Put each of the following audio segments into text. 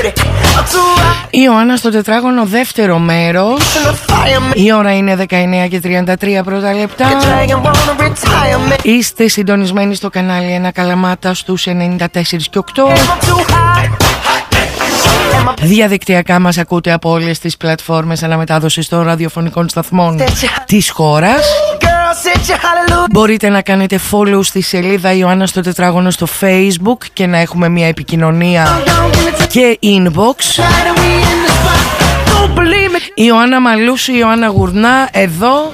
Η Ιωάννα στο τετράγωνο, δεύτερο μέρος. Η ώρα είναι 19:33 πρώτα λεπτά. Είστε συντονισμένοι στο κανάλι Ένα Καλαμάτα στους 94,8. Διαδικτυακά μας ακούτε από όλες τις πλατφόρμες αναμετάδοσης των ραδιοφωνικών σταθμών της χώρας. Μπορείτε να κάνετε follow στη σελίδα Ιωάννα στο τετράγωνο στο Facebook και να έχουμε μια επικοινωνία και inbox. Η Ιωάννα Μαλούσου, η Ιωάννα Γουρνά εδώ.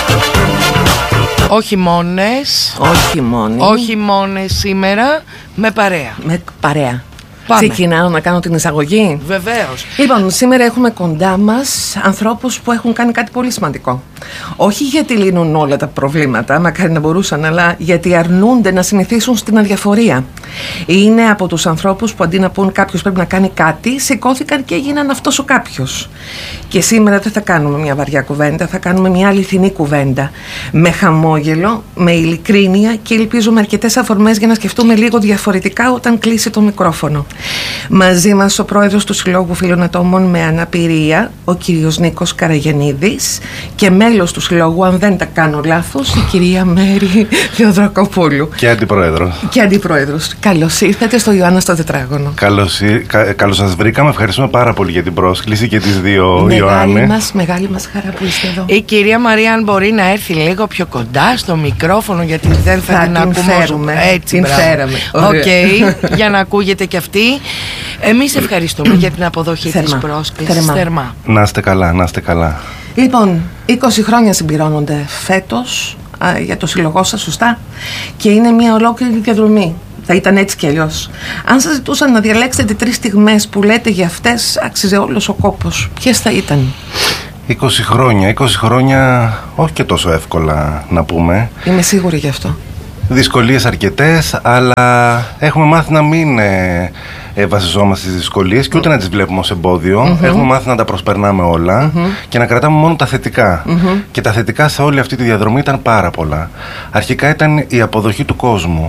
Όχι μόνες. Όχι μόνες σήμερα. Με παρέα. Με παρέα. Πάμε. Ξεκινάω να κάνω την εισαγωγή. Βεβαίως. Λοιπόν, σήμερα έχουμε κοντά μας ανθρώπους που έχουν κάνει κάτι πολύ σημαντικό. Όχι γιατί λύνουν όλα τα προβλήματα, μακάρι να μπορούσαν, αλλά γιατί αρνούνται να συνηθίσουν στην αδιαφορία. Είναι από τους ανθρώπους που αντί να πούν κάποιος πρέπει να κάνει κάτι, σηκώθηκαν και έγιναν αυτός ο κάποιος. Και σήμερα δεν θα κάνουμε μια βαριά κουβέντα, θα κάνουμε μια αληθινή κουβέντα. Με χαμόγελο, με ειλικρίνεια και ελπίζουμε αρκετές αφορμές για να σκεφτούμε λίγο διαφορετικά όταν κλείσει το μικρόφωνο. Μαζί μας ο πρόεδρος του Συλλόγου Φίλων Ατόμων με Αναπηρία, ο κύριος Νίκος Καραγιαννίδης, και μέλος του Συλλόγου, αν δεν τα κάνω λάθος, η κυρία Μέρη Θεοδρακοπούλου. Και αντιπρόεδρος. Καλώς ήρθατε στο Ιωάννα στο τετράγωνο. Καλώς σας βρήκαμε. Ευχαριστούμε πάρα πολύ για την πρόσκληση και τις δύο Ιωάννες. Μεγάλη μας χαρά που είστε εδώ. Η κυρία Μαρία, αν μπορεί να έρθει λίγο πιο κοντά στο μικρόφωνο, γιατί δεν θα την ακούμε. Έτσι, την φέραμε. Οκ, για να ακούγεται και αυτή. Εμείς ευχαριστούμε για την αποδοχή της πρόσκλησης. Θερμά. Να είστε καλά. Λοιπόν, 20 χρόνια συμπληρώνονται φέτος για το σύλλογό σας, σωστά? Και είναι μια ολόκληρη διαδρομή. Θα ήταν έτσι κι αλλιώς. Αν σας ζητούσαν να διαλέξετε 3 στιγμές που λέτε για αυτές άξιζε όλος ο κόπος, ποιες θα ήταν? 20 χρόνια, όχι και τόσο εύκολα να πούμε. Είμαι σίγουρη γι' αυτό. Δυσκολίες αρκετές, αλλά έχουμε μάθει να μην βασιζόμαστε στις δυσκολίες και ούτε να τις βλέπουμε ως εμπόδιο. Έχουμε μάθει να τα προσπερνάμε όλα και να κρατάμε μόνο τα θετικά. Και τα θετικά σε όλη αυτή τη διαδρομή ήταν πάρα πολλά. Αρχικά ήταν η αποδοχή του κόσμου.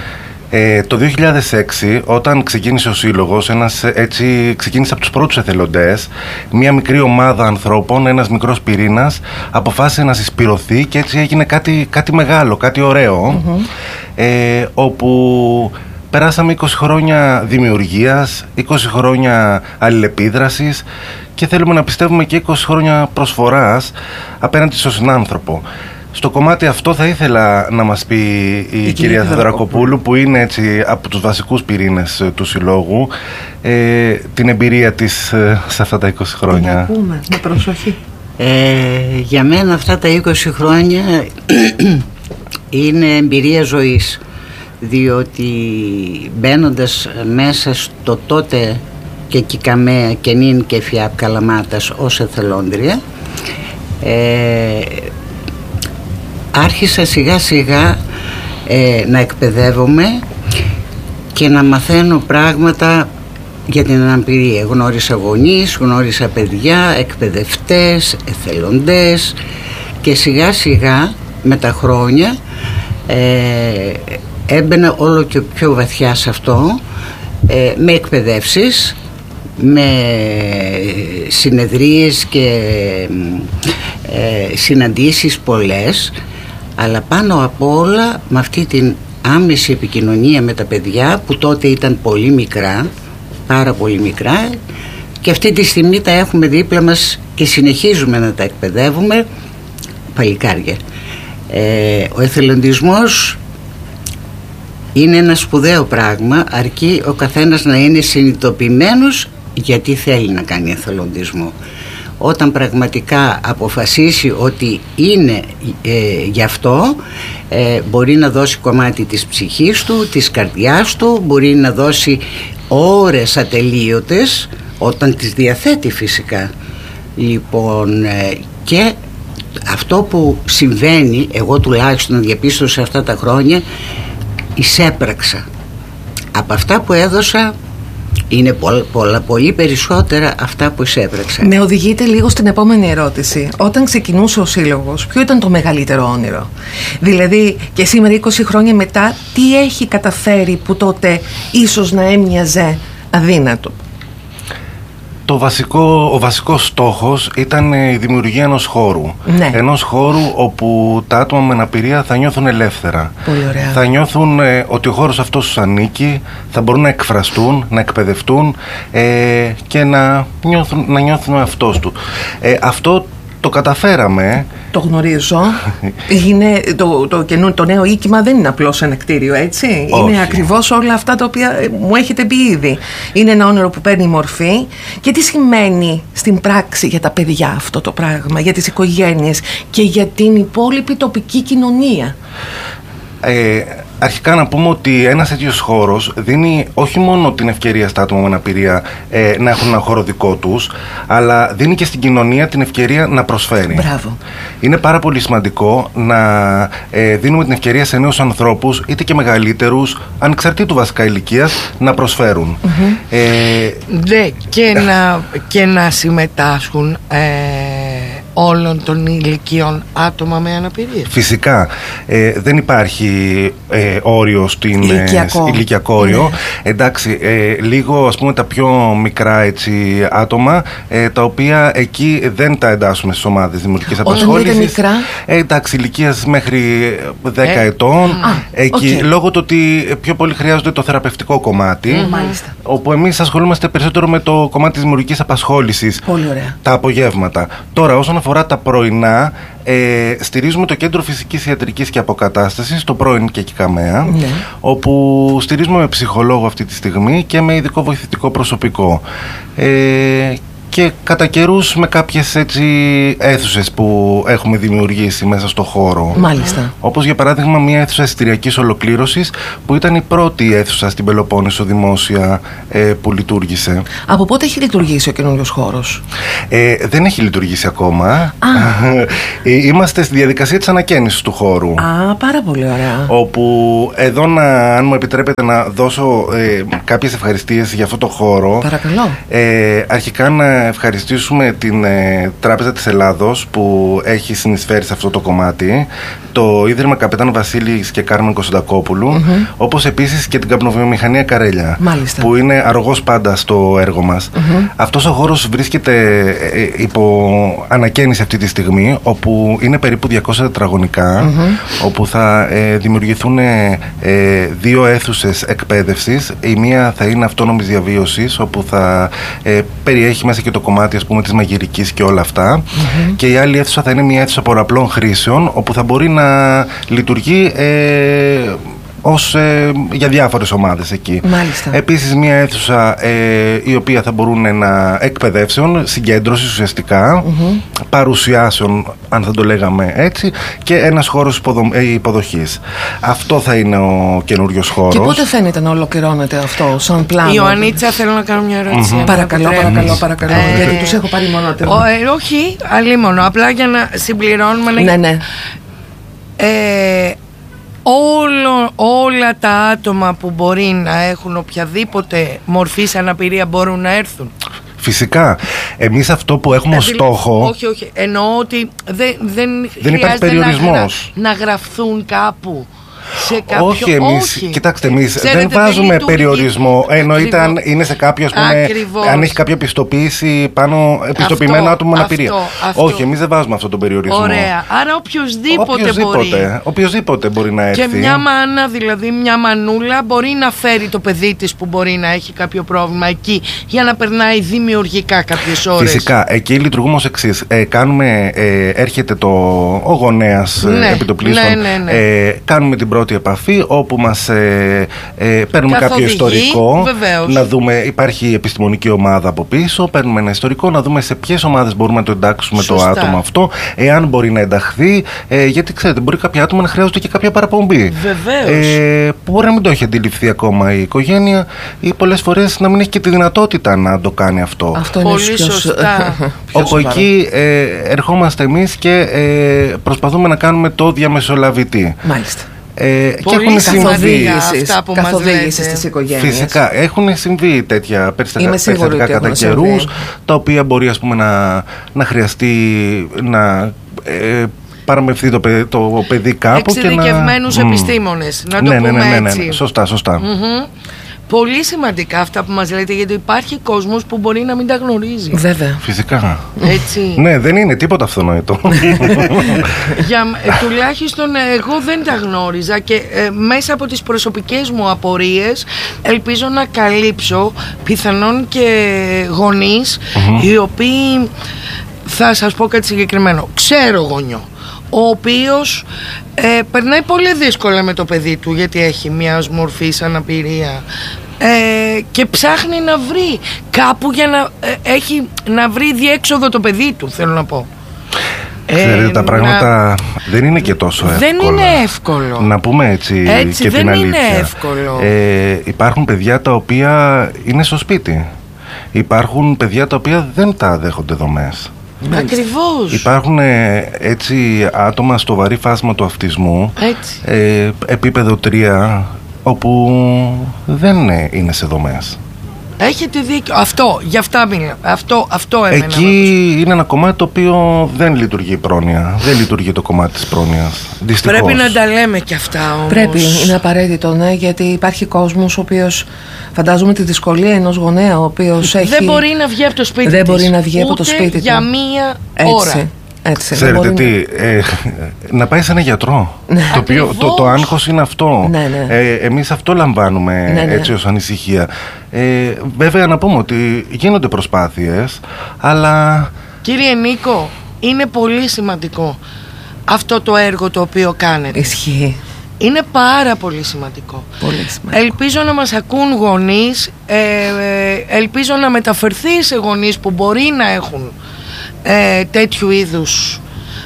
Το 2006, όταν ξεκίνησε ο Σύλλογος, ξεκίνησε από τους πρώτους εθελοντές, μια μικρή ομάδα ανθρώπων, ένας μικρός πυρήνας, αποφάσισε να συσπυρωθεί και έτσι έγινε κάτι μεγάλο, κάτι ωραίο, όπου περάσαμε 20 χρόνια δημιουργίας, 20 χρόνια αλληλεπίδρασης και θέλουμε να πιστεύουμε και 20 χρόνια προσφοράς απέναντι στον συνάνθρωπο. Στο κομμάτι αυτό θα ήθελα να μας πει η κυρία Θεοδρακοπούλου, που είναι έτσι από τους βασικούς πυρήνες του Συλλόγου, την εμπειρία της σε αυτά τα 20 χρόνια. Να ακούμε, με προσοχή. Για μένα αυτά τα 20 χρόνια είναι εμπειρία ζωής, διότι μπαίνοντας μέσα στο τότε και Κικαμέα και νυν και Φιάπ Καλαμάτας ως εθελόντρια, άρχισα σιγά σιγά να εκπαιδεύομαι και να μαθαίνω πράγματα για την αναπηρία. Γνώρισα γονείς, γνώρισα παιδιά, εκπαιδευτές, εθελοντές και σιγά σιγά με τα χρόνια έμπαινα όλο και πιο βαθιά σε αυτό, με εκπαιδεύσεις, με συνεδρίες και συναντήσεις πολλές, αλλά πάνω απ' όλα με αυτή την άμεση επικοινωνία με τα παιδιά που τότε ήταν πολύ μικρά, πάρα πολύ μικρά, και αυτή τη στιγμή τα έχουμε δίπλα μας και συνεχίζουμε να τα εκπαιδεύουμε, παλικάρια. Ο εθελοντισμός είναι ένα σπουδαίο πράγμα, αρκεί ο καθένας να είναι συνειδητοποιημένος γιατί θέλει να κάνει εθελοντισμό. Όταν πραγματικά αποφασίσει ότι είναι γι' αυτό, μπορεί να δώσει κομμάτι της ψυχής του, της καρδιάς του, μπορεί να δώσει ώρες ατελείωτες όταν τις διαθέτει φυσικά. Λοιπόν, και αυτό που συμβαίνει, εγώ τουλάχιστον διαπίστωσα αυτά τα χρόνια, εισέπραξα. Από αυτά που έδωσα είναι πολύ περισσότερα αυτά που εισέπραξα. Με οδηγείτε λίγο στην επόμενη ερώτηση. Όταν ξεκινούσε ο Σύλλογος, ποιο ήταν το μεγαλύτερο όνειρο? Δηλαδή και σήμερα 20 χρόνια μετά, τι έχει καταφέρει που τότε ίσως να έμοιαζε αδύνατο? Ο βασικός στόχος ήταν η δημιουργία ενός χώρου. Ναι. Ενός χώρου όπου τα άτομα με αναπηρία θα νιώθουν ελεύθερα. Πολύ ωραία. Θα νιώθουν ότι ο χώρος αυτός τους ανήκει, θα μπορούν να εκφραστούν, να εκπαιδευτούν και να νιώθουν ο εαυτός του. Αυτό το καταφέραμε. Το γνωρίζω. Το νέο οίκημα δεν είναι απλώς ένα κτίριο, έτσι. Όχι. Είναι ακριβώς όλα αυτά τα οποία μου έχετε πει ήδη. Είναι ένα όνειρο που παίρνει μορφή. Και τι σημαίνει στην πράξη για τα παιδιά αυτό το πράγμα, για τις οικογένειες και για την υπόλοιπη τοπική κοινωνία? Αρχικά να πούμε ότι ένας τέτοιος χώρος δίνει όχι μόνο την ευκαιρία στα άτομα με αναπηρία να έχουν ένα χώρο δικό τους, αλλά δίνει και στην κοινωνία την ευκαιρία να προσφέρει. Μπράβο. Είναι πάρα πολύ σημαντικό να δίνουμε την ευκαιρία σε νέους ανθρώπους, είτε και μεγαλύτερους, ανεξαρτήτου βασικά ηλικίας, να προσφέρουν. Ναι, και να συμμετάσχουν όλων των ηλικιών άτομα με αναπηρία. Φυσικά δεν υπάρχει όριο στην ηλικιακό όριο. Ναι. Εντάξει, λίγο ας πούμε τα πιο μικρά έτσι, άτομα τα οποία εκεί δεν τα εντάσσουμε στις ομάδες δημιουργικής απασχόλησης. Όταν είναι μικρά? Εντάξει, ηλικίας μέχρι 10 ετών. Εκεί, λόγω του ότι πιο πολύ χρειάζονται το θεραπευτικό κομμάτι. Μάλιστα. Όπου εμείς ασχολούμαστε περισσότερο με το κομμάτι της δημιουργικής απασχόλησης. Πολύ ωραία. Τα απογεύματα. Τώρα, όσον αφορά τα πρωινά, στηρίζουμε το Κέντρο Φυσικής Ιατρικής και Αποκατάστασης, το πρώην και Κικαμέα, ναι, όπου στηρίζουμε με ψυχολόγο αυτή τη στιγμή και με ειδικό βοηθητικό προσωπικό. Και κατά καιρούς με κάποιες έτσι αίθουσες που έχουμε δημιουργήσει μέσα στο χώρο. Μάλιστα. Όπως για παράδειγμα μια αίθουσα εστιακής ολοκλήρωσης που ήταν η πρώτη αίθουσα στην Πελοπόννησο δημόσια που λειτουργήσε. Από πότε έχει λειτουργήσει ο καινούριος χώρος? Δεν έχει λειτουργήσει ακόμα. Είμαστε στη διαδικασία της ανακαίνησης του χώρου. Πάρα πολύ ωραία. Όπου εδώ αν μου επιτρέπετε να δώσω κάποιες ευχαριστίες για αυτό το χώρο. Παρακαλώ. Αρχικά να ευχαριστήσουμε την Τράπεζα της Ελλάδος που έχει συνεισφέρει σε αυτό το κομμάτι, το Ίδρυμα Καπετάν Βασίλης και Κάρμεν Κωνσταντακόπουλου, όπως επίσης και την Καπνοβιομηχανία Καρέλια. Μάλιστα. Που είναι αρρωγός πάντα στο έργο μας. Αυτός ο χώρος βρίσκεται υπό ανακαίνιση αυτή τη στιγμή, όπου είναι περίπου 200 τετραγωνικά, όπου θα δημιουργηθούν 2 αίθουσες εκπαίδευσης. Η μία θα είναι αυτόνομης διαβίωσης, όπου θα περιέχει μέσα και το κομμάτι ας πούμε της μαγειρικής και όλα αυτά, και η άλλη αίθουσα θα είναι μια αίθουσα πολλαπλών χρήσεων, όπου θα μπορεί να λειτουργεί για διάφορες ομάδες εκεί. Μάλιστα. Επίσης μια αίθουσα η οποία θα μπορούν να εκπαιδεύσεων, συγκέντρωσης ουσιαστικά, παρουσιάσεων αν θα το λέγαμε έτσι, και ένας χώρος υποδοχής. Αυτό θα είναι ο καινούριος χώρος. Και πότε φαίνεται να ολοκληρώνεται αυτό σαν πλάνο? Ιωαννίτσα, θέλω να κάνω μια ερώτηση. Παρακαλώ. Γιατί τους έχω πάρει μονότερο. Όχι, αλίμονο, απλά για να συμπληρώνουμε. Ναι. Όλα τα άτομα που μπορεί να έχουν οποιαδήποτε μορφής αναπηρία μπορούν να έρθουν. Φυσικά. Εμείς αυτό που έχουμε ως στόχο... Όχι. Εννοώ ότι δεν υπάρχει περιορισμός. Να γραφθούν κάπου. Όχι, κοιτάξτε, εμείς δεν βάζουμε περιορισμό. Εννοείται αν είναι σε κάποιο, ας πούμε, αν έχει κάποια πιστοποίηση πάνω, πιστοποιημένο άτομο με αναπηρία. Όχι, εμείς δεν βάζουμε αυτόν τον περιορισμό. Ωραία. Άρα οποιοςδήποτε μπορεί να έρθει. Και μια μάνα, δηλαδή μια μανούλα, μπορεί να φέρει το παιδί της που μπορεί να έχει κάποιο πρόβλημα εκεί, για να περνάει δημιουργικά κάποιες ώρες. Φυσικά. Εκεί λειτουργούμε ως εξής. Έρχεται ο γονέας επιτοπλίστων. Κάνουμε την πρώτη επαφή, όπου μας παίρνουμε κάποιο ιστορικό, βεβαίως. Να δούμε, υπάρχει επιστημονική ομάδα από πίσω, παίρνουμε ένα ιστορικό, να δούμε σε ποιες ομάδες μπορούμε να το εντάξουμε. Σωστά. Το άτομο αυτό, εάν μπορεί να ενταχθεί, γιατί ξέρετε, μπορεί κάποια άτομα να χρειάζονται και κάποια παραπομπή. Βεβαίως. Που μπορεί να μην το έχει αντιληφθεί ακόμα η οικογένεια, ή πολλές φορές να μην έχει και τη δυνατότητα να το κάνει αυτό. Αυτό είναι πολύ σωστά. Όπου εκεί ερχόμαστε εμείς και προσπαθούμε να κάνουμε το διαμεσολαβητή. Μάλιστα. Και έχουν συμβεί καθοδήγηση στις οικογένειες. Φυσικά έχουν συμβεί τέτοια περιστατικά κατά καιρούς, τα οποία μπορεί ας πούμε να χρειαστεί να παραμευθεί το παιδί κάπου. Εξειδικευμένους επιστήμονες, να το πούμε έτσι. Σωστά. Πολύ σημαντικά αυτά που μας λέτε, γιατί υπάρχει κόσμος που μπορεί να μην τα γνωρίζει. Βέβαια. Φυσικά. Έτσι. Ναι, δεν είναι τίποτα αυτονόητο. Τουλάχιστον εγώ δεν τα γνώριζα και μέσα από τις προσωπικές μου απορίες ελπίζω να καλύψω πιθανόν και γονείς οι οποίοι, θα σας πω κάτι συγκεκριμένο, ξέρω γονιό ο οποίος περνάει πολύ δύσκολα με το παιδί του, γιατί έχει μια μορφή αναπηρία και ψάχνει να βρει κάπου για να βρει διέξοδο το παιδί του, θέλω να πω. Ξέρετε, τα πράγματα δεν είναι και τόσο εύκολα. Δεν είναι εύκολο. Να πούμε έτσι και δεν την αλήθεια. Είναι εύκολο. Υπάρχουν παιδιά τα οποία είναι στο σπίτι. Υπάρχουν παιδιά τα οποία δεν τα δέχονται δομές. Ακριβώς. Υπάρχουν έτσι άτομα στο βαρύ φάσμα του αυτισμού, επίπεδο 3, όπου δεν είναι σε δομές. Έχετε δίκιο. Γι' αυτά μιλάω. Αυτό εμένα. Εκεί είναι ένα κομμάτι το οποίο δεν λειτουργεί η πρόνοια. Δεν λειτουργεί το κομμάτι της πρόνοιας. Δυστυχώς. Πρέπει να τα λέμε και αυτά όμως. Πρέπει, είναι απαραίτητο, ναι, γιατί υπάρχει κόσμος ο οποίος, φαντάζομαι τη δυσκολία ενός γονέα ο οποίος δεν μπορεί να βγει από το σπίτι δεν μπορεί να βγει από το σπίτι του. Για μία ώρα. Έτσι, ξέρετε τι, να πάει σε ένα γιατρό. Το άγχος είναι αυτό. Εμείς αυτό λαμβάνουμε έτσι ως ανησυχία. Βέβαια να πούμε ότι γίνονται προσπάθειες, αλλά... Κύριε Νίκο, είναι πολύ σημαντικό αυτό το έργο το οποίο κάνετε. Ισχύει. Είναι πάρα πολύ σημαντικό. Πολύ σημαντικό. Ελπίζω να μας ακούν γονείς, ελπίζω να μεταφερθεί σε γονείς που μπορεί να έχουν τέτοιου είδους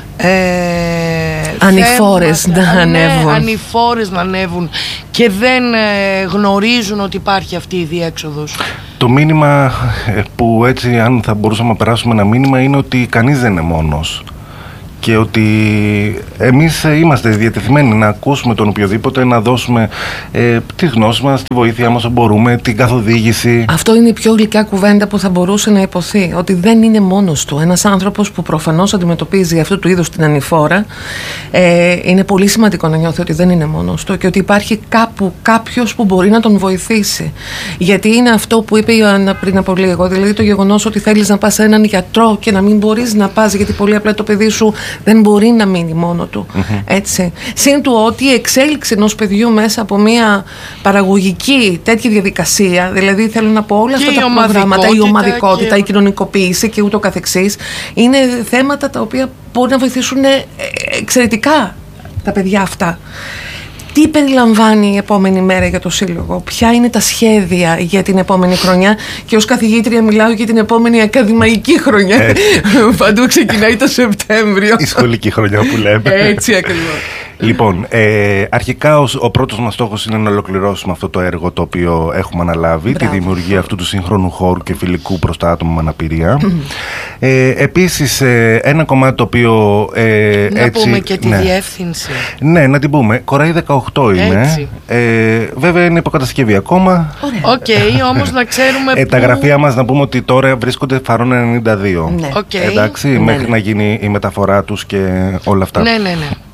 ανηφόρες να ανέβουν. Ανηφόρες να ανέβουν και δεν γνωρίζουν ότι υπάρχει αυτή η διέξοδος. Το μήνυμα που έτσι, αν θα μπορούσαμε να περάσουμε ένα μήνυμα, είναι ότι κανείς δεν είναι μόνος. Και ότι εμείς είμαστε διατεθειμένοι να ακούσουμε τον οποιοδήποτε, να δώσουμε τη γνώση μας, τη βοήθειά μας όσο μπορούμε, την καθοδήγηση. Αυτό είναι η πιο γλυκιά κουβέντα που θα μπορούσε να υποθεί. Ότι δεν είναι μόνος του. Ένας άνθρωπος που προφανώς αντιμετωπίζει αυτού του είδους την ανηφόρα, είναι πολύ σημαντικό να νιώθει ότι δεν είναι μόνος του και ότι υπάρχει κάπου κάποιος που μπορεί να τον βοηθήσει. Γιατί είναι αυτό που είπε η Ιωάννα πριν από λίγο. Δηλαδή το γεγονός ότι θέλεις να πας σε έναν γιατρό και να μην μπορείς να πας, γιατί πολύ απλά το παιδί σου δεν μπορεί να μείνει μόνο του. Έτσι. Συν του ότι η εξέλιξη ενός παιδιού μέσα από μια παραγωγική τέτοια διαδικασία, δηλαδή θέλω να πω όλα αυτά τα προγράμματα, η ομαδικότητα, η κοινωνικοποίηση και ούτω καθεξής, είναι θέματα τα οποία μπορεί να βοηθήσουν εξαιρετικά τα παιδιά αυτά. Τι περιλαμβάνει η επόμενη μέρα για το Σύλλογο, ποια είναι τα σχέδια για την επόμενη χρονιά, και ως καθηγήτρια μιλάω για την επόμενη ακαδημαϊκή χρονιά. Παντού ξεκινάει το Σεπτέμβριο. Η σχολική χρονιά που λέμε. Έτσι ακριβώς. Λοιπόν, αρχικά ο πρώτος μας στόχος είναι να ολοκληρώσουμε αυτό το έργο το οποίο έχουμε αναλάβει, τη δημιουργία αυτού του σύγχρονου χώρου και φιλικού προς τα άτομα με αναπηρία. Επίσης, ένα κομμάτι το οποίο να πούμε και τη διεύθυνση. Ναι, να την πούμε. Κοραή 18 είναι. Βέβαια είναι υποκατασκευή ακόμα. Οκ, όμως να ξέρουμε τα γραφεία μας, να πούμε ότι τώρα βρίσκονται Φαρών 92. Εντάξει, μέχρι να γίνει η μεταφορά τους και όλα αυτά. Ναι.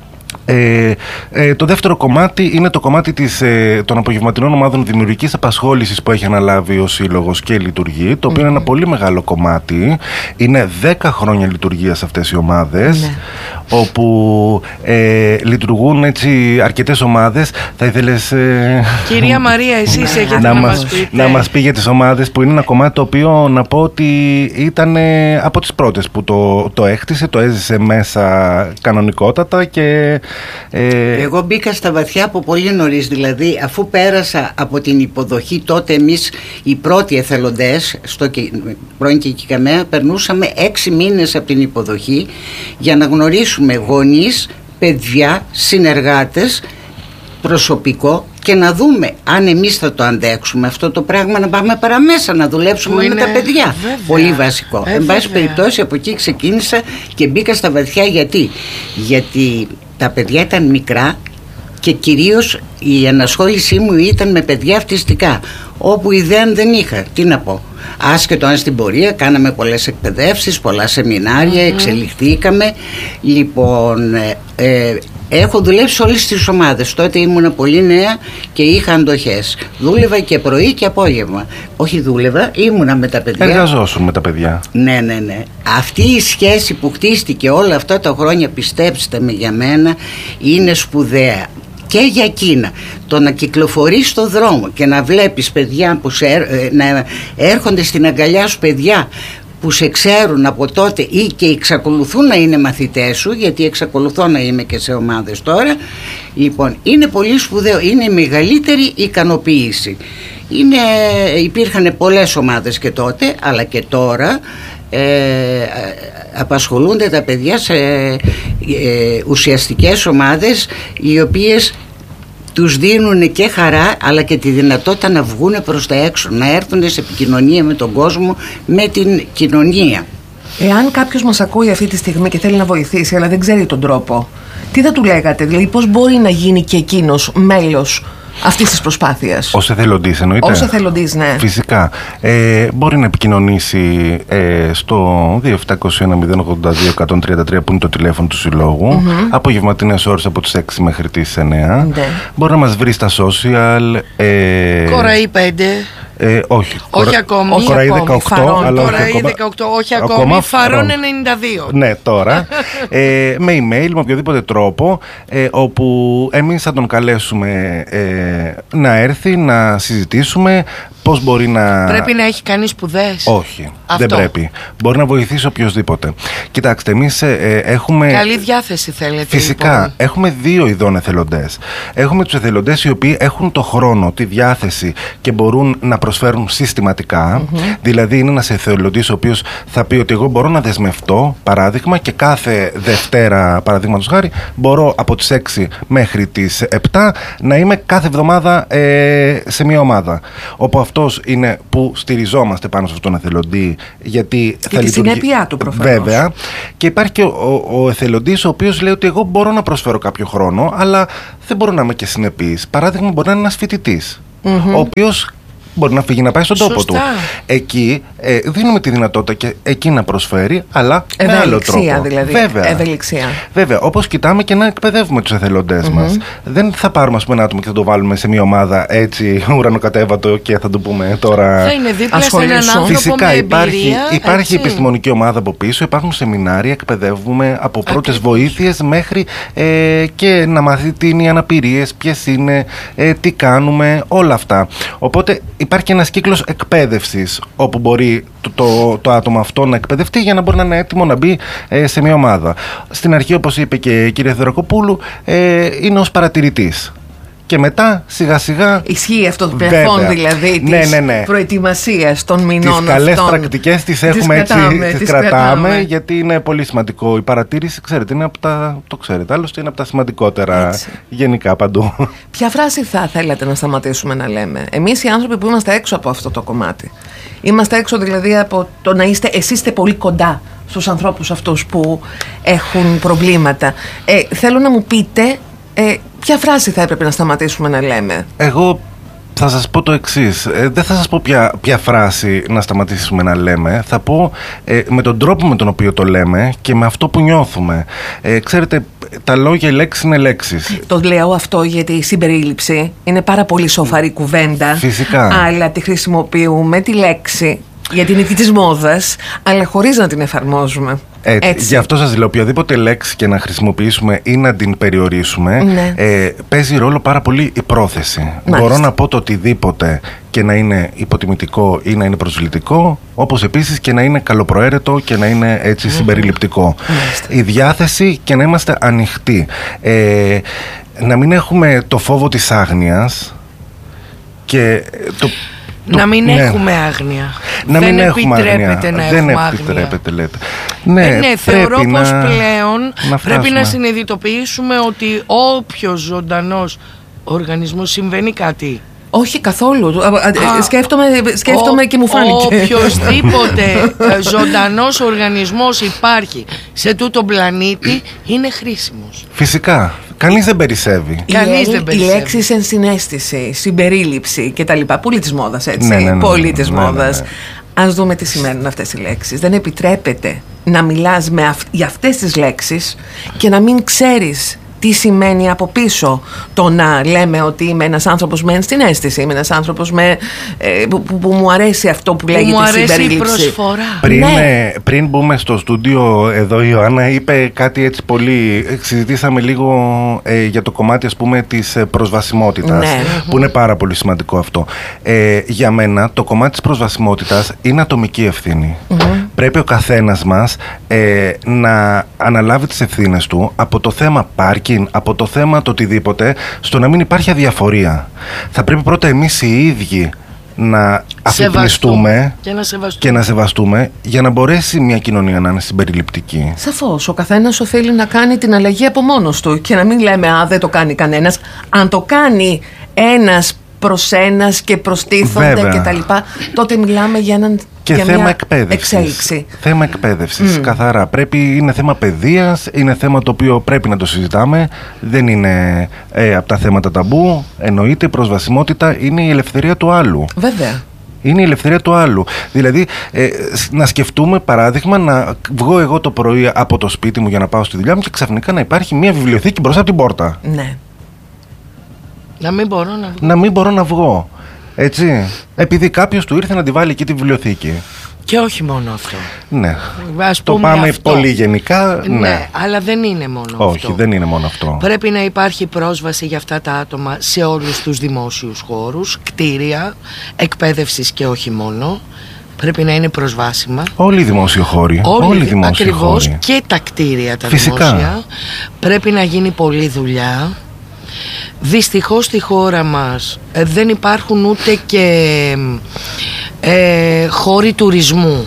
Το δεύτερο κομμάτι είναι το κομμάτι των απογευματινών ομάδων δημιουργικής απασχόλησης που έχει αναλάβει ο Σύλλογος και λειτουργεί, το οποίο είναι ένα πολύ μεγάλο κομμάτι. Είναι 10 χρόνια λειτουργίας αυτές οι ομάδες, όπου λειτουργούν έτσι αρκετές ομάδες. Θα ήθελες, κυρία Μαρία, εσείς έχετε να μας πει για τις ομάδες, που είναι ένα κομμάτι το οποίο να πω ότι ήταν από τις πρώτες που το έχτισε, το έζησε μέσα κανονικότατα και... Εγώ μπήκα στα βαθιά από πολύ νωρίς, δηλαδή αφού πέρασα από την υποδοχή, τότε εμείς οι πρώτοι εθελοντές στο πρώην Κικαμέα περνούσαμε 6 μήνες από την υποδοχή για να γνωρίσουμε γονείς, παιδιά, συνεργάτες, προσωπικό, και να δούμε αν εμείς θα το αντέξουμε αυτό το πράγμα, να πάμε παραμέσα να δουλέψουμε με τα παιδιά. Βέβαια. Πολύ βασικό. Εν πάση περιπτώσει, από εκεί ξεκίνησα και μπήκα στα βαθιά. Γιατί τα παιδιά ήταν μικρά και κυρίως η ενασχόλησή μου ήταν με παιδιά αυτιστικά, όπου ιδέα δεν είχα. Τι να πω. Άσχετο αν στην πορεία κάναμε πολλές εκπαιδεύσεις, πολλά σεμινάρια, εξελιχθήκαμε. Λοιπόν, Έχω δουλέψει σε όλες τις ομάδες. Τότε ήμουν πολύ νέα και είχα αντοχές. Δούλευα και πρωί και απόγευμα. Όχι δούλευα, ήμουνα με τα παιδιά. Εργαζόσουν με τα παιδιά. Ναι. Αυτή η σχέση που χτίστηκε όλα αυτά τα χρόνια, πιστέψτε με, για μένα είναι σπουδαία. Και για εκείνα. Το να κυκλοφορείς στο δρόμο και να βλέπεις παιδιά που να έρχονται στην αγκαλιά σου, παιδιά που σε ξέρουν από τότε ή και εξακολουθούν να είναι μαθητές σου, γιατί εξακολουθώ να είμαι και σε ομάδες τώρα, λοιπόν, είναι πολύ σπουδαίο, είναι η μεγαλύτερη ικανοποίηση. Υπήρχαν πολλές ομάδες και τότε, αλλά και τώρα απασχολούνται τα παιδιά σε ουσιαστικές ομάδες, οι οποίες τους δίνουν και χαρά αλλά και τη δυνατότητα να βγουν προς τα έξω, να έρθουν σε επικοινωνία με τον κόσμο, με την κοινωνία. Εάν κάποιος μας ακούει αυτή τη στιγμή και θέλει να βοηθήσει αλλά δεν ξέρει τον τρόπο, τι θα του λέγατε, δηλαδή πώς μπορεί να γίνει και εκείνος μέλος αυτής της προσπάθειας? Ως εθελοντής εννοείται. Ως εθελοντής, ναι. Φυσικά. Μπορεί να επικοινωνήσει στο 2721-082-133 που είναι το τηλέφωνο του Συλλόγου. Απογευματινές ώρες από τις 6 μέχρι τις 9. Ναι. Μπορεί να μας βρει στα social. Κοραή 5. Όχι ακόμη. Κοραή 18. Αλλά Κοραή 18, όχι ακόμη. Φαρών 92. Ναι, τώρα. Με email, με οποιοδήποτε τρόπο, όπου εμείς θα τον καλέσουμε να έρθει, να συζητήσουμε πώς μπορεί να... Πρέπει να έχει κάνει σπουδές? Όχι, δεν πρέπει. Μπορεί να βοηθήσει οποιοδήποτε. Κοιτάξτε, εμείς έχουμε... Καλή διάθεση θέλετε? Φυσικά, λοιπόν. Έχουμε δύο ειδών εθελοντές. Έχουμε τους εθελοντές οι οποίοι έχουν το χρόνο, τη διάθεση και μπορούν να προσφέρουν συστηματικά. Δηλαδή είναι ένας εθελοντής ο οποίος θα πει ότι εγώ μπορώ να δεσμευτώ, παράδειγμα, και κάθε Δευτέρα, παραδείγματος χάρη, μπορώ από τις 6 μέχρι τις 7 να είμαι κάθε εβδομάδα σε μια ομάδα. Όπου αυτός είναι που στηριζόμαστε πάνω σε αυτόν τον εθελοντή, γιατί θα τη συνέπειά του προφανώς. Βέβαια. Και υπάρχει και ο εθελοντής ο οποίος λέει ότι εγώ μπορώ να προσφέρω κάποιο χρόνο, αλλά δεν μπορώ να είμαι και συνεπής. Παράδειγμα, μπορεί να είναι ένας φοιτητής, ο οποίος μπορεί να φύγει να πάει στον τόπο του. Εκεί δίνουμε τη δυνατότητα και εκεί να προσφέρει, αλλά με άλλο τρόπο. Δηλαδή. Ευελιξία. Βέβαια, όπως κοιτάμε και να εκπαιδεύουμε τους εθελοντές μας. Δεν θα πάρουμε, ας πούμε, ένα άτομο και θα το βάλουμε σε μια ομάδα έτσι ουρανοκατέβατο και θα το πούμε τώρα. Θα είναι δίπλα σε έναν άνθρωπο. Φυσικά με υπάρχει επιστημονική ομάδα από πίσω, υπάρχουν σεμινάρια, εκπαιδεύουμε από πρώτες βοήθειες μέχρι και να μάθει τι είναι οι αναπηρίες, ποιες είναι, τι κάνουμε, όλα αυτά. Οπότε υπάρχει ένας κύκλος εκπαίδευσης όπου μπορεί το άτομο αυτό να εκπαιδευτεί για να μπορεί να είναι έτοιμο να μπει σε μια ομάδα. Στην αρχή, όπως είπε και η κυρία Θεοδωρακοπούλου, είναι ως παρατηρητής. Και μετά σιγά σιγά. Ισχύει αυτό το πλαφόν δηλαδή της προετοιμασίας των μηνών αυτών. Τις καλές πρακτικές τις έχουμε έτσι, τις κρατάμε, γιατί είναι πολύ σημαντικό. Η παρατήρηση, ξέρετε, είναι από τα. Το ξέρετε, άλλωστε είναι από τα σημαντικότερα έτσι. Γενικά παντού. Ποια φράση θα θέλατε να σταματήσουμε να λέμε? Εμείς οι άνθρωποι που είμαστε έξω από αυτό το κομμάτι. Είμαστε έξω δηλαδή από το να είστε πολύ κοντά στους ανθρώπους αυτούς που έχουν προβλήματα. Θέλω να μου πείτε. Ποια φράση θα έπρεπε να σταματήσουμε να λέμε? Εγώ θα σας πω το εξής. Δεν θα σας πω ποια φράση να σταματήσουμε να λέμε. Θα πω με τον τρόπο με τον οποίο το λέμε και με αυτό που νιώθουμε. Ξέρετε, τα λόγια, οι λέξεις είναι λέξεις. Το λέω αυτό γιατί η συμπερίληψη είναι πάρα πολύ σοφαρή κουβέντα. Φυσικά. Αλλά τη χρησιμοποιούμε τη λέξη γιατί είναι της μόδας, αλλά χωρίς να την εφαρμόζουμε. Έτσι. Γι' αυτό σας λέω, οποιαδήποτε λέξη και να χρησιμοποιήσουμε ή να την περιορίσουμε, παίζει ρόλο πάρα πολύ η πρόθεση. Μάλιστα. Μπορώ να πω το οτιδήποτε και να είναι υποτιμητικό ή να είναι προσβλητικό, όπως επίσης και να είναι καλοπροαίρετο και να είναι έτσι συμπεριληπτικό. Η διάθεση και να είμαστε ανοιχτοί. Να μην έχουμε το φόβο της άγνοιας και να μην έχουμε άγνοια. Δεν επιτρέπεται να έχουμε άγνοια. Λέτε. Θεωρώ πως πλέον πρέπει να συνειδητοποιήσουμε ότι όποιος ζωντανός οργανισμός συμβαίνει κάτι. Όχι καθόλου. Σκέφτομαι και μου φάνηκε. Οποιοςδήποτε ζωντανός οργανισμός υπάρχει σε τούτο πλανήτη είναι χρήσιμος. Φυσικά. Κανείς δεν περισσεύει. Οι λέξεις ενσυναίσθηση, συμπερίληψη κτλ. Πολύ της μόδας, έτσι. Πολύ της μόδας. Ας δούμε τι σημαίνουν αυτές οι λέξεις. Δεν επιτρέπεται να μιλάς για αυτές τις λέξεις και να μην ξέρεις τι σημαίνει από πίσω το να λέμε ότι είμαι ένας άνθρωπος με ενστιναίσθηση, είμαι ένας άνθρωπος που μου αρέσει αυτό που λέγεται συμπερίληψη. Μου αρέσει η προσφορά. Πριν μπούμε στο στούντιο εδώ, η Ιωάννα είπε κάτι έτσι πολύ, συζητήσαμε λίγο για το κομμάτι, ας πούμε, της προσβασιμότητας, που είναι πάρα πολύ σημαντικό αυτό. Για μένα το κομμάτι της προσβασιμότητας είναι ατομική ευθύνη. Πρέπει ο καθένας μας να αναλάβει τις ευθύνες του από το θέμα πάρκινγκ, από το θέμα το οτιδήποτε, στο να μην υπάρχει αδιαφορία. Θα πρέπει πρώτα εμείς οι ίδιοι να αφυπνιστούμε και να σεβαστούμε για να μπορέσει μια κοινωνία να είναι συμπεριληπτική. Σαφώς, ο καθένας οφείλει να κάνει την αλλαγή από μόνος του και να μην λέμε δεν το κάνει κανένας. Αν το κάνει ένας προς ένας και προστίθονται και τα λοιπά, τότε μιλάμε για έναν και για θέμα μια εκπαίδευσης. Εξέλιξη. Θέμα εκπαίδευσης, καθαρά. Είναι θέμα παιδείας, είναι θέμα το οποίο πρέπει να το συζητάμε. Δεν είναι από τα θέματα ταμπού. Εννοείται η προσβασιμότητα είναι η ελευθερία του άλλου. Βέβαια. Είναι η ελευθερία του άλλου. Δηλαδή, να σκεφτούμε παράδειγμα να βγω εγώ το πρωί από το σπίτι μου για να πάω στη δουλειά μου και ξαφνικά να υπάρχει μια βιβλιοθήκη μπροστά από την πόρτα. Ναι. Να μην μπορώ να βγω. Έτσι. Επειδή κάποιος του ήρθε να τη βάλει εκεί τη βιβλιοθήκη. Και όχι μόνο αυτό. Ναι. Το πάμε αυτό πολύ γενικά. Ναι, αλλά δεν είναι μόνο αυτό. Όχι, δεν είναι μόνο αυτό. Πρέπει να υπάρχει πρόσβαση για αυτά τα άτομα σε όλους τους δημόσιους χώρους, κτίρια, εκπαίδευσης και όχι μόνο. Πρέπει να είναι προσβάσιμα. Όλοι οι δημόσιοι χώροι. Ακριβώς, και τα κτίρια τα δημόσια. Πρέπει να γίνει πολλή δουλειά. Δυστυχώς στη χώρα μας δεν υπάρχουν ούτε και χώροι τουρισμού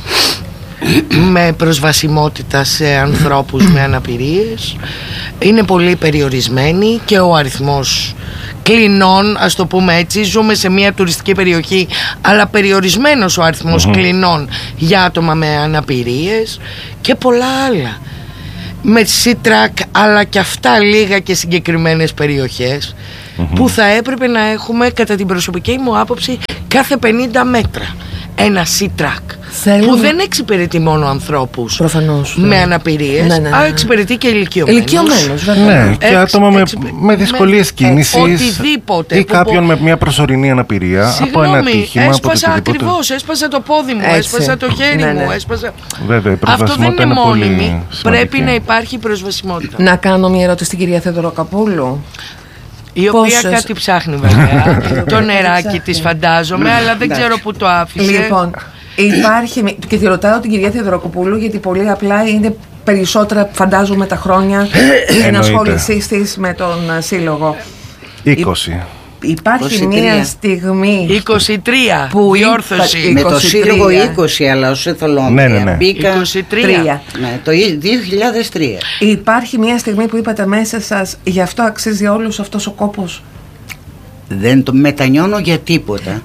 με προσβασιμότητα σε ανθρώπους με αναπηρίες. Είναι πολύ περιορισμένοι και ο αριθμός κλινών, ας το πούμε έτσι. Ζούμε σε μια τουριστική περιοχή, αλλά περιορισμένος ο αριθμός κλινών για άτομα με αναπηρίες και πολλά άλλα. Με C-Track, αλλά και αυτά λίγα και συγκεκριμένες περιοχές που θα έπρεπε να έχουμε, κατά την προσωπική μου άποψη, κάθε 50 μέτρα ένα C-Track που δεν εξυπηρετεί μόνο ανθρώπους με αναπηρίες, αλλά εξυπηρετεί και ηλικιωμένους. Ναι, και άτομα με δυσκολίες κίνησης, οτιδήποτε, ή κάποιον με μια προσωρινή αναπηρία. Από ένα ατύχημα, έσπασα το πόδι μου, έσπασα το χέρι μου, έσπασα. Βέβαια, η αυτό δεν είναι μόνιμη. Πολύ πρέπει να υπάρχει προσβασιμότητα. Να κάνω μια ερώτηση στην κυρία Θεοδωροκαπούλου, η οποία κάτι ψάχνει βέβαια. Το νεράκι της φαντάζομαι, αλλά δεν ξέρω που το άφησε. Λοιπόν, υπάρχει, και τη ρωτάω την κυρία Θεοδωροκοπούλου γιατί πολύ απλά είναι περισσότερα, φαντάζομαι, τα χρόνια ενασχόλησής της με τον σύλλογο. 20. Υπάρχει 23. Μια στιγμή 23 που διόρθωση. Με το σύλλογο 20, αλλά ως εθελόμενη. Ναι. Μπήκα 23. Ναι, το 2003. Υπάρχει μια στιγμή που είπατε μέσα σας, γι' αυτό αξίζει όλος αυτός ο κόπος? Δεν το μετανιώνω για τίποτα.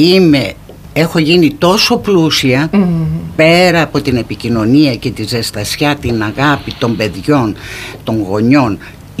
Έχω γίνει τόσο πλούσια, πέρα από την επικοινωνία και τη ζεστασιά, την αγάπη των παιδιών, των γονιών.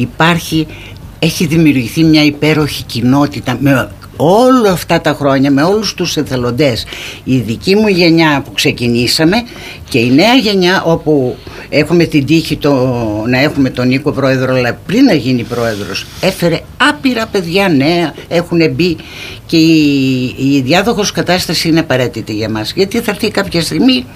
Έχει δημιουργηθεί μια υπέροχη κοινότητα με όλα αυτά τα χρόνια, με όλους τους εθελοντές. Η δική μου γενιά που ξεκινήσαμε και η νέα γενιά, όπου έχουμε την τύχη να έχουμε τον Νίκο πρόεδρο, αλλά πριν να γίνει πρόεδρος έφερε άπειρα παιδιά νέα, έχουν μπει, και η διάδοχος κατάσταση είναι απαραίτητη για μας, γιατί θα έρθει κάποια στιγμή.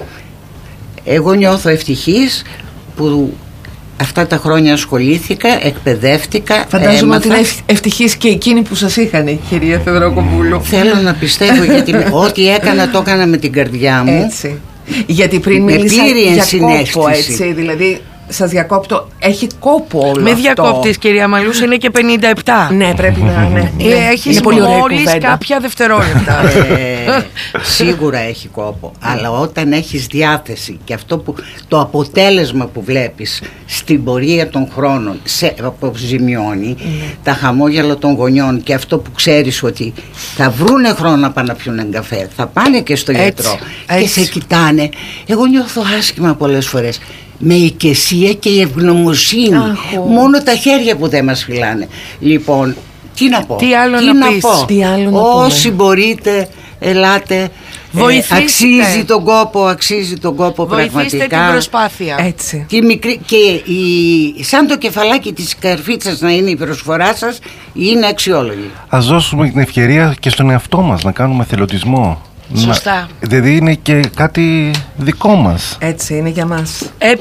Εγώ νιώθω ευτυχής που αυτά τα χρόνια ασχολήθηκα, εκπαιδεύτηκα. Φαντάζομαι ότι είναι ευτυχής και εκείνοι που σας είχαν, κυρία Θεοδωροκοπούλου. Θέλω να πιστεύω, γιατί ό,τι έκανα το έκανα με την καρδιά μου. Έτσι. Γιατί πριν μίλησα για κόπο, έτσι, δηλαδή σας διακόπτω, έχει κόπο όλο αυτό. Με διακόπτεις, κυρία Μαλούς, είναι και 57. Ναι, πρέπει να είναι. Έχεις μόλις κάποια δευτερόλεπτα. Σίγουρα έχει κόπο, αλλά όταν έχεις διάθεση και το αποτέλεσμα που βλέπεις στην πορεία των χρόνων σε αποζημιώνει, τα χαμόγελα των γονιών και αυτό που ξέρεις ότι θα βρούνε χρόνο να πάνε να πιούν έναν καφέ, θα πάνε και στο γιατρό και σε κοιτάνε. Εγώ νιώθω άσχημα πολλές φορές, με οικεσία και η ευγνωμοσύνη. Μόνο τα χέρια που δεν μας φυλάνε. Λοιπόν, τι να πω, τι άλλο να πεις. Όσοι μπορείτε, ελάτε. Αξίζει τον κόπο πραγματικά. Βοηθήστε την προσπάθεια. Έτσι. Τη μικρή, και σαν το κεφαλάκι της καρφίτσας να είναι η προσφορά σας, είναι αξιόλογη. Ας δώσουμε την ευκαιρία και στον εαυτό μας να κάνουμε εθελοντισμό. Σωστά. Δηλαδή είναι και κάτι δικό μας. Έτσι είναι για μας.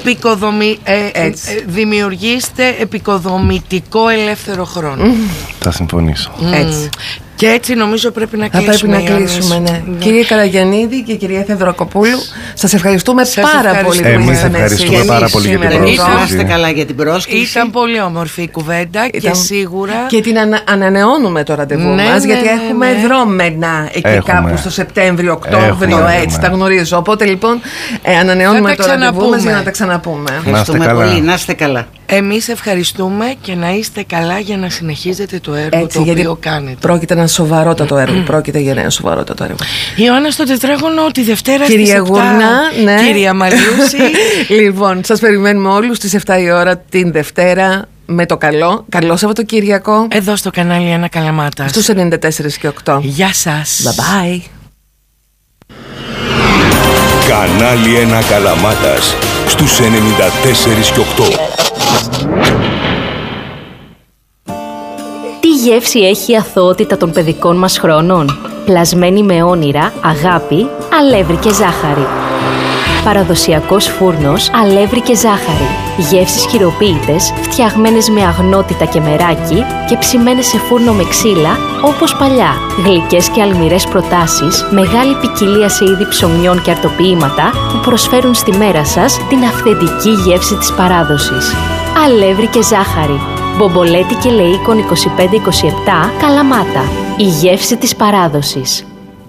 Δημιουργήστε επικοδομητικό ελεύθερο χρόνο. Θα συμφωνήσω. Έτσι. Και έτσι νομίζω πρέπει να κλείσουμε. Θα πρέπει να κλείσουμε, ναι. Κυρία Καραγιαννίδη και κυρία Θεοδωρακοπούλου, σας ευχαριστούμε πάρα πολύ που Εμείς ήσασταν ευχαριστούμε πάρα πολύ για την πρόσκληση. Να είστε καλά για την πρόσκληση. Ήταν πολύ όμορφη η κουβέντα και σίγουρα. Και την ανανεώνουμε το ραντεβού μας, γιατί έχουμε δρόμενα εκεί κάπου στο Σεπτέμβριο-Οκτώβριο, έτσι τα γνωρίζω. Οπότε λοιπόν ανανεώνουμε το ραντεβού μας για να τα ξαναπούμε. Ευχαριστούμε πολύ, να είστε καλά. Εμείς ευχαριστούμε και να είστε καλά για να συνεχίζετε το έργο το οποίο κάνετε. Πρόκειται ένα σοβαρότατο έργο. Πρόκειται για ένα σοβαρότατο έργο. Ιωάννα στο Τετράγωνο τη Δευτέρα κυρία στις 7. Γουρνά, ναι. Κυρία Μαλιούση. Λοιπόν, σας περιμένουμε όλους στις 7 η ώρα την Δευτέρα με το καλό. Καλό Σαββατοκύριακο. Εδώ στο κανάλι Ένα Καλαμάτας. Στους 94 και 8. Γεια σας. Bye bye. Κανάλι Ένα Καλαμάτας στους 94 και 8. Τι γεύση έχει η αθωότητα των παιδικών μας χρόνων? Πλασμένη με όνειρα, αγάπη, αλεύρι και ζάχαρη. Παραδοσιακός φούρνος, αλεύρι και ζάχαρη. Γεύσεις χειροποίητες, φτιαγμένες με αγνότητα και μεράκι και ψημένες σε φούρνο με ξύλα, όπως παλιά. Γλυκές και αλμυρές προτάσεις, μεγάλη ποικιλία σε είδη ψωμιών και αρτοποιήματα που προσφέρουν στη μέρα σας την αυθεντική γεύση της παράδοσης. Αλεύρι και ζάχαρη. Μπομπολέτη και Λεΐκον 25-27, Καλαμάτα. Η γεύση της παράδοσης.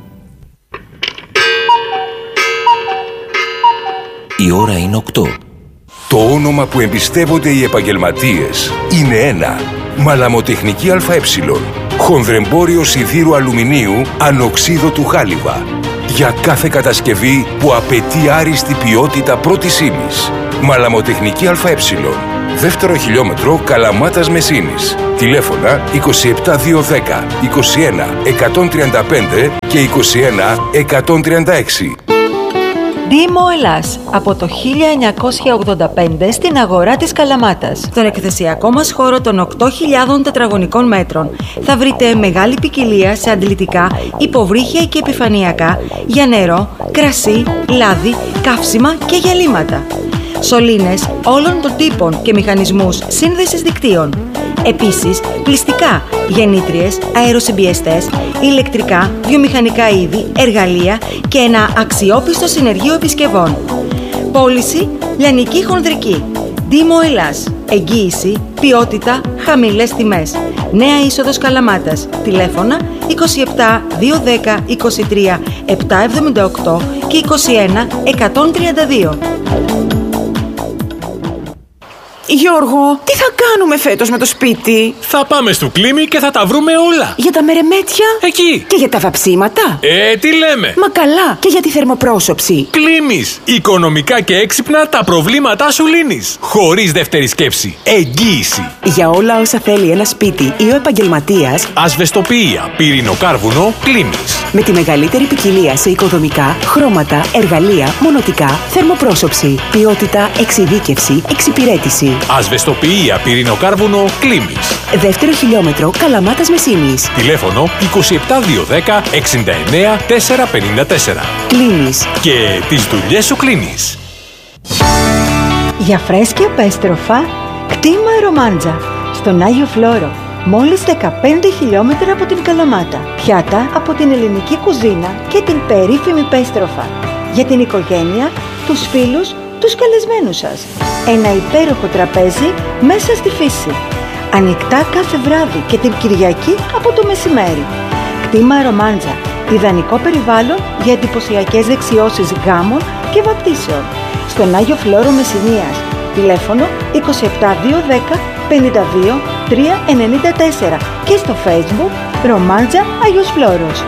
Η ώρα είναι 8. Το όνομα που εμπιστεύονται οι επαγγελματίες είναι ένα. Μαλαμοτεχνική ΑΕ. Χονδρεμπόριο σιδήρου αλουμινίου ανοξίδωτου χάλιβα. Για κάθε κατασκευή που απαιτεί άριστη ποιότητα πρώτης ύλης. Μαλαμοτεχνική ΑΕ. Δεύτερο χιλιόμετρο Καλαμάτας Μεσίνης. Τηλέφωνα 27210 21 135 και 21 136. Δήμο Ελλάς, από το 1985 στην αγορά της Καλαμάτας. Στον εκθεσιακό μας χώρο των 8.000 τετραγωνικών μέτρων θα βρείτε μεγάλη ποικιλία σε αντιλητικά, υποβρύχια και επιφανειακά για νερό, κρασί, λάδι, καύσιμα και γυαλίματα. Σωλήνες όλων των τύπων και μηχανισμούς σύνδεσης δικτύων. Επίσης, πλυστικά, γεννήτριες, αεροσυμπιεστές, ηλεκτρικά, βιομηχανικά είδη, εργαλεία και ένα αξιόπιστο συνεργείο επισκευών. Πώληση, λιανική χονδρική. Δήμο Ελλάς. Εγγύηση, ποιότητα, χαμηλές τιμές. Νέα είσοδος Καλαμάτας. Τηλέφωνα 27 210 23 778 και 21 132. Γιώργο, τι θα κάνουμε φέτος με το σπίτι? Θα πάμε στο Κλίμι και θα τα βρούμε όλα. Για τα μερεμέτια? Εκεί. Και για τα βαψίματα? Τι λέμε? Μα καλά, και για τη θερμοπρόσωψη. Κλίμις. Οικονομικά και έξυπνα τα προβλήματά σου λύνεις. Χωρίς δεύτερη σκέψη. Εγγύηση. Για όλα όσα θέλει ένα σπίτι ή ο επαγγελματίας. Ασβεστοποιία, πυρηνοκάρβουνο, Κλίμις. Με τη μεγαλύτερη ποικιλία σε οικοδομικά, χρώματα, εργαλεία, μονοτικά, θερμοπρόσωψη, ποιότητα, εξειδίκευση, εξυπηρέτηση. Ασβεστοποιία, πυρηνοκάρβουνο, Κλίμις. Δεύτερο χιλιόμετρο Καλαμάτας Μεσίνης. Τηλέφωνο 27210 69 454. Κλίμις. Και τις δουλειές σου κλείνεις. Για φρέσκια πέστροφα, κτήμα Ρομάντζα, στον Άγιο Φλόρο. Μόλις 15 χιλιόμετρα από την Καλαμάτα. Πιάτα από την ελληνική κουζίνα και την περίφημη πέστροφα. Για την οικογένεια, τους φίλους, τους καλεσμένους σας. Ένα υπέροχο τραπέζι μέσα στη φύση. Ανοιχτά κάθε βράδυ και την Κυριακή από το μεσημέρι. Κτήμα Ρομάντζα. Ιδανικό περιβάλλον για εντυπωσιακές δεξιώσεις γάμων και βαπτίσεων. Στον Άγιο Φλόρο Μεσσηνίας. Τηλέφωνο 27210 52 394 και στο Facebook Ρομάντζα Άγιος Φλόρος.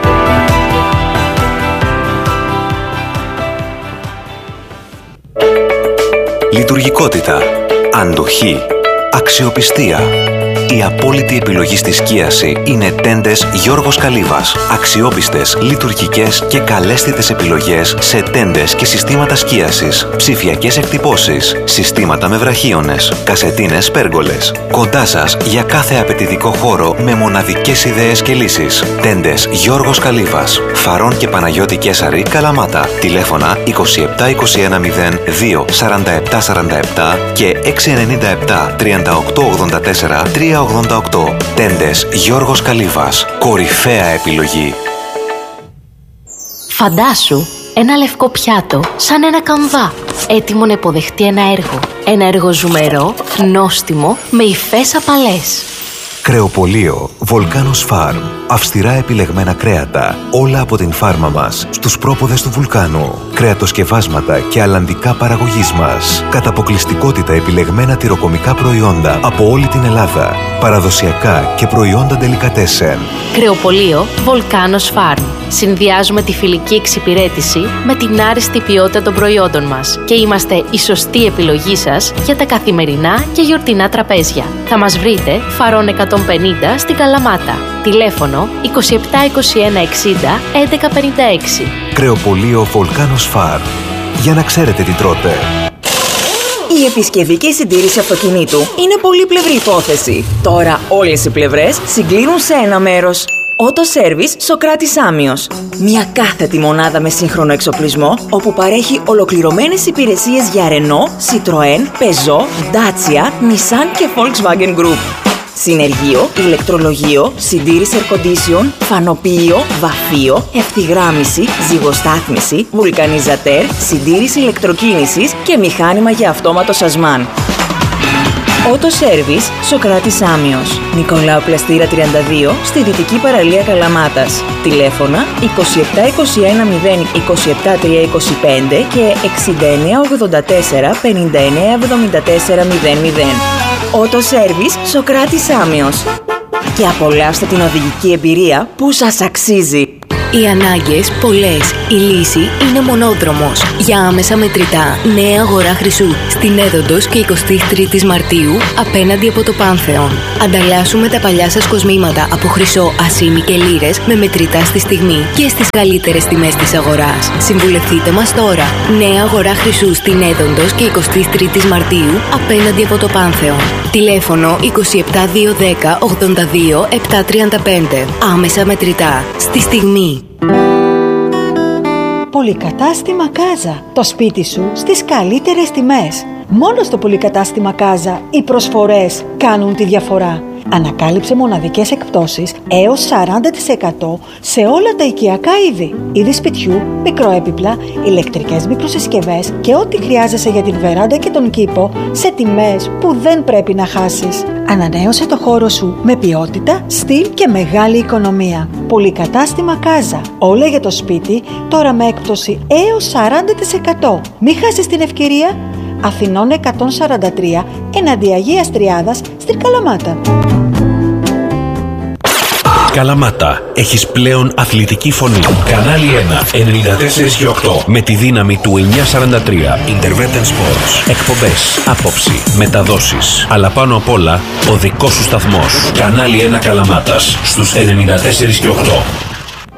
Λειτουργικότητα, αντοχή, αξιοπιστία. Η απόλυτη επιλογή στη σκίαση είναι τέντες Γιώργος Καλύβας. Αξιόπιστες, λειτουργικές και καλέσθητες επιλογές σε τέντες και συστήματα σκίασης, ψηφιακές εκτυπώσεις, συστήματα με βραχίονες, κασετίνες πέργολες. Κοντά σας για κάθε απαιτητικό χώρο με μοναδικές ιδέες και λύσεις. Τέντες Γιώργος Καλύβας. Φαρών και Παναγιώτη Κέσαρη, Καλαμάτα. Τηλέφωνα 27 21 02 47 47 και 697 38 84 388. Τέντες Γιώργος Καλύβας. Κορυφαία επιλογή. Φαντάσου ένα λευκό πιάτο σαν ένα καμβά, έτοιμο να υποδεχτεί ένα έργο. Ένα έργο ζουμερό, νόστιμο, με υφές απαλές. Κρεοπωλείο Volcanos Farm. Αυστηρά επιλεγμένα κρέατα, όλα από την φάρμα μας, στους πρόποδες του βουλκάνου. Κρεατοσκευάσματα και αλλαντικά παραγωγής μας. Κατά αποκλειστικότητα επιλεγμένα τυροκομικά προϊόντα από όλη την Ελλάδα. Παραδοσιακά και προϊόντα ντελικατέσεν. Κρεοπωλείο Volcanos Farm. Συνδυάζουμε τη φιλική εξυπηρέτηση με την άριστη ποιότητα των προϊόντων μας και είμαστε η σωστή επιλογή σας για τα καθημερινά και γιορτινά τραπέζια. Θα μας βρείτε Φαρών 150 στην Καλαμάτα. Τηλέφωνο 27 21 60 11 56. Κρεοπωλείο Volcanos Farm. Για να ξέρετε τι τρώτε. Η επισκευή και η συντήρηση αυτοκινήτου είναι πολύπλευρη υπόθεση. Τώρα όλες οι πλευρές συγκλίνουν σε ένα μέρος. Auto Service Σοκράτης Άμιος. Μια κάθετη μονάδα με σύγχρονο εξοπλισμό, όπου παρέχει ολοκληρωμένες υπηρεσίες για Renault, Citroën, Peugeot, Dacia, Nissan και Volkswagen Group. Συνεργείο, ηλεκτρολογείο, συντήρηση air condition, φανοποιείο, βαφείο, ευθυγράμμιση, ζυγοστάθμιση, βουλκανιζατέρ, συντήρηση ηλεκτροκίνησης και μηχάνημα για αυτόματο σασμάν. Auto Service Σοκράτης Άμιος. Νικολάου Πλαστήρα 32 στη Δυτική Παραλία Καλαμάτας. Τηλέφωνα 27 21 0 27 325 και 69 84 59 74 00. Auto Service Σοκράτης Άμιος. Και απολαύστε την οδηγική εμπειρία που σας αξίζει. Οι ανάγκες πολλές. Η λύση είναι μονόδρομος. Για άμεσα μετρητά, νέα αγορά Χρυσού στην Έδοντος και 23 Μαρτίου απέναντι από το Πάνθεον. Ανταλλάσσουμε τα παλιά σας κοσμήματα από χρυσό, ασήμι και λίρες με μετρητά στη στιγμή και στις καλύτερες τιμές της αγοράς. Συμβουλευτείτε μας τώρα. Νέα αγορά Χρυσού στην Έδοντος και 23 Μαρτίου απέναντι από το Πάνθεον. Τηλέφωνο 27 210 82 735. Άμεσα μετρητά. Στη στιγμή. Πολυκατάστημα Κάζα. Το σπίτι σου στις καλύτερες τιμές. Μόνο στο Πολυκατάστημα Κάζα οι προσφορές κάνουν τη διαφορά. Ανακάλυψε μοναδικές εκπτώσεις έως 40% σε όλα τα οικιακά είδη. Είδη σπιτιού, μικροέπιπλα, ηλεκτρικές μικροσυσκευές και ό,τι χρειάζεσαι για την βεράντα και τον κήπο σε τιμές που δεν πρέπει να χάσεις. Ανανέωσε το χώρο σου με ποιότητα, στυλ και μεγάλη οικονομία. Πολυκατάστημα Κάζα. Όλα για το σπίτι, τώρα με έκπτωση έως 40%. Μην χάσεις την ευκαιρία. Αθηνών 143, εναντί Αγίας Τριάδας, στην Καλαμάτα. Καλαμάτα, έχεις πλέον αθλητική φωνή. Κανάλι 1, 94 και 8. Με τη δύναμη του 943. Intervention Sports. Εκπομπές, άποψη, μεταδόσεις. Αλλά πάνω απ' όλα, ο δικός σου σταθμός. Κανάλι 1 Καλαμάτας, στους 94 και 8.